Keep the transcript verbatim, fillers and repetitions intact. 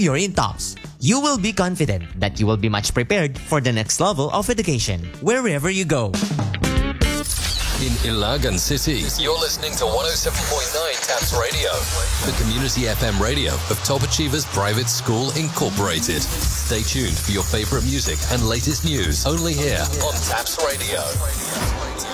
you're in TOPS, you will be confident that you will be much prepared for the next level of education wherever you go. In Ilagan City, you're listening to one oh seven point nine TAPS Radio, the community F M radio of Top Achievers Private School Incorporated. Stay tuned for your favorite music and latest news only here on TAPS Radio.